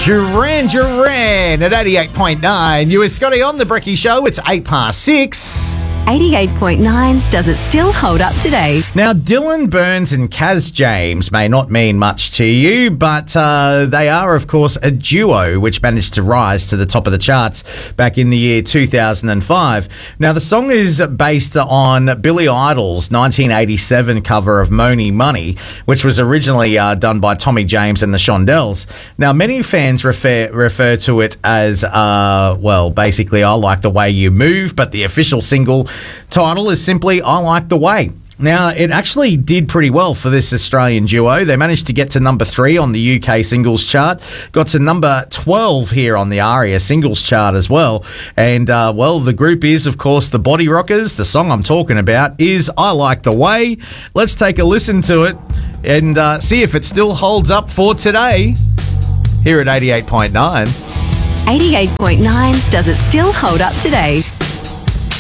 Duran at 88.9. You with Scotty on the Brekkie Show. It's 6:08. 88.9's Does It Still Hold Up Today? Now, Dylan Burns and Kaz James may not mean much to you, but they are, of course, a duo which managed to rise to the top of the charts back in the year 2005. Now, the song is based on Billy Idol's 1987 cover of Money Money, which was originally done by Tommy James and the Shondells. Now, many fans refer to it as, basically, I Like the Way You Move, but the official single title is simply I Like the Way. Now, it actually did pretty well for this Australian duo. They managed to get to number 3 on the UK singles chart, got to number 12 here on the ARIA singles chart as well. And, the group is, of course, the Body Rockers. The song I'm talking about is I Like the Way. Let's take a listen to it and see if it still holds up for today here at 88.9. 88.9's Does It Still Hold Up Today?